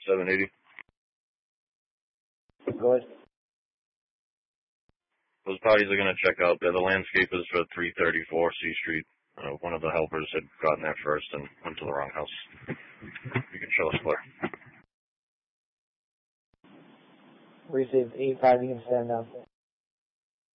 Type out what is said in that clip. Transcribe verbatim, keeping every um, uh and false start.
seven eighty. Go ahead. Those bodies are going to check out there. The landscape is for three thirty-four C Street. Uh, one of the helpers had gotten there first and went to the wrong house. You can show us clear. Received eight five, you can stand down.